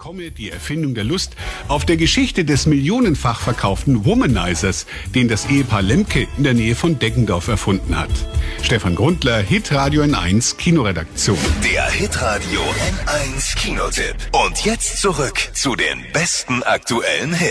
Komme die Erfindung der Lust auf der Geschichte des millionenfach verkauften Womanizers, den das Ehepaar Lemke in der Nähe von Deggendorf erfunden hat. Stefan Grundler, Hitradio N1 Kinoredaktion. Der Hitradio N1 Kinotipp. Und jetzt zurück zu den besten aktuellen Hits.